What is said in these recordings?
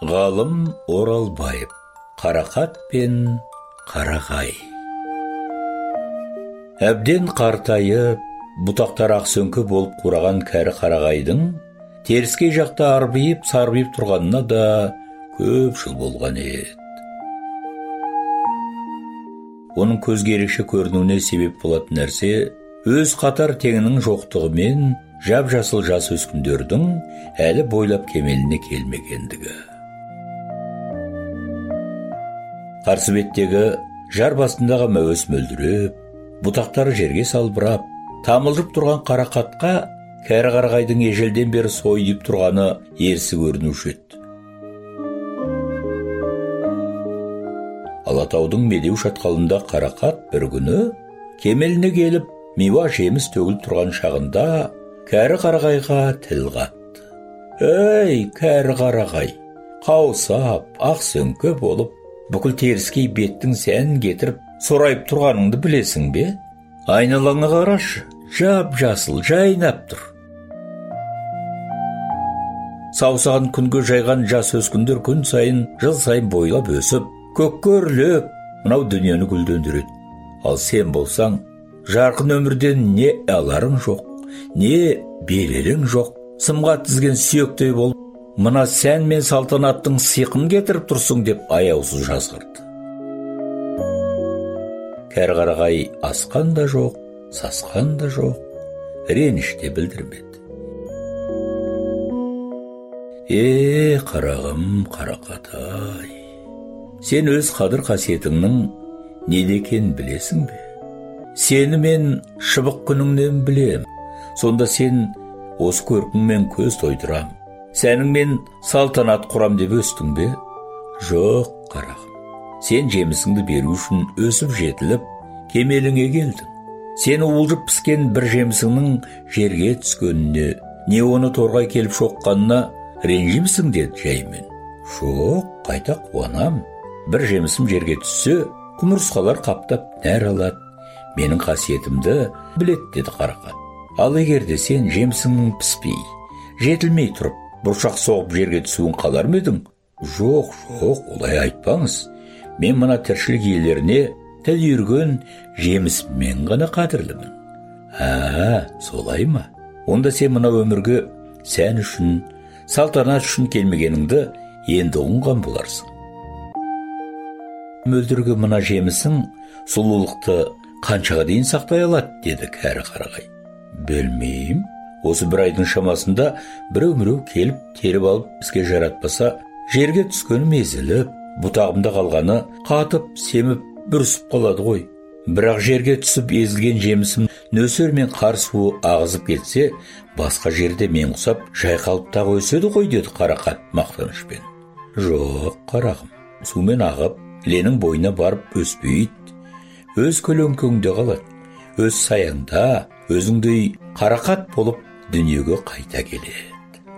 Ғалым Оралбаев, Қарақат пен қарағай. Әбден қартайып, бұтақтар ақсөңкі болып қураған кәрі қарағайдың теріскей жақта арбиып, сарбиып тұрғанына да көп жыл болған еді. Оның көзге ерекше көрінуіне себеп болатын нәрсе өз қатар теңінің жоқтығымен жап-жасыл жас өскіндердің әлі бойлап кемеліне келмегендігі. Қарсы беттегі жар басындағы мәуес мөлдіреп, бұтақтары жерге салбырап, тамылжып тұрған қарақатқа кәрі қарағайдың ежелден бері сойдып тұрғаны ерсі көрінуші еді. Алатаудың медеу шатқалында қарақат бір күні кемеліне келіп, миуа жеміс төгіліп тұрған шағында кәрі қарағайға тіл қатты. «Ей, кәрі қарағай, қаусап, ақсөңкі болып, бүкіл теріскей беттің сәнін кетіріп, сорайып тұрғаныңды білесің бе? Айналаңа қарашы, жап-жасыл жайнап тұр. Саусағын күнге жайған жас өскіндер күн сайын, жыл сайын бойлап өсіп, көкке өрлеп, мынау дүниені гүлдендіреді. Ал сен болсаң, жарқын өмірден не аларың жоқ, не берерің жоқ, сымға тізген сүйектей болып, мына сән мен салтанаттың сиқын кетіріп тұрсың деп аяусыз жазғырды. Кәрі қарағай асқан да жоқ, сасқан да жоқ, реніш те білдірмеді. Қарағым, қарақатай, сен өз қадір қасиетіңнің неде екенін білесің бе? Сені мен шыбық күніңнен білем. Сонда сен осы көркіңмен көз тойдырам, сәніңмен салтанат құрам деп өстің бе? Жоқ, қарағым. Сен жемісіңді беру үшін өсіп жетіліп, кемеліңе келдің. Сені уылжып піскен бір жемісіңнің жерге түскеніне, не оны торғай келіп шоққанына ренжімсің деді жаймен. Жоқ, қайта қуанам. Бір жемісім жерге түссе, құмырсқалар қаптап нәр алады. Менің қасиетімді білет, деді қарақат. Ал егерде сен жемісіңнің піспей, жетілмей тұрып, бұршақ соғып жерге түсуін қалар ма едің? Жоқ, олай айтпаңыз. Мен мына тіршілік иелеріне тіл үйірген жемісіммен ғана қадірлімін. Солай ма? Онда сен мына өмірге сән үшін, салтанат үшін келмегеніңді енді ұғынған боларсың. Мөлдіргі мына жемісің сұлулықты қаншаға дейін сақтай алады, деді кәрі қарағай. Білмеймін. Осы бір айдың шамасында біреу келіп теріп алып бізге жаратпаса, жерге түскені мезіліп, бұтағымда қалғаны қатып, семіп, бүрісіп қалады ғой. Бірақ жерге түсіп езілген жемісім нөсер мен қар суы ағызып кетсе, басқа жерде мен құсап жайқалып тағы өседі ғой, деді қарақат мақтанышпен. Жоқ, қарағым, сумен ағып, ленің бойына барып өспейді. Өз көлеңкеңде қалады. Өз саяңда өзіңдей қарақат болып дүниеге қайта келеді.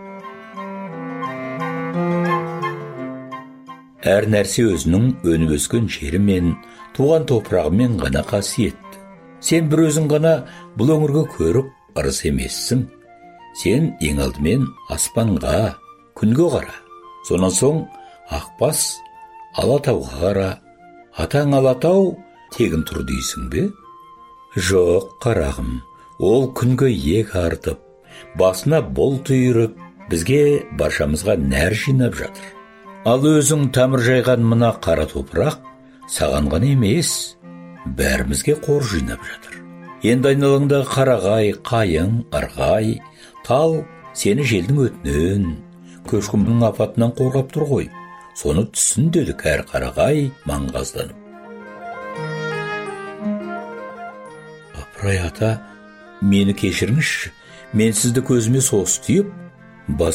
Әр нәрсе өзінің өніп өскен жері мен туған топырағымен ғана қасиетті. Сен бір өзің ғана бұл өңірге көріп ырыс емессің. Сен ең алдымен аспанға, күнге қара. Сонан соң Ақбас Алатауға қара. Атаң Алатау тегін тұр дейсің бе? Жоқ, қарағым, ол күнге иек артып, басына бұлт үйіріп, бізге баршамызға нәр жинап жатыр. Ал өзің тамыр жайған мына қара топырақ саған ғана емес, бәрімізге қор жинап жатыр. Енді айналаңдағы қарағай, қайың, ырғай, тал сені желдің өтінен, көшкіннің апатынан қорғап тұр ғой. Соны түсін, деді кәрі қарағай маңғазданып. Апырай ата, мені кешіріңізші, мен сізді көзіме соғыс түйіп, бас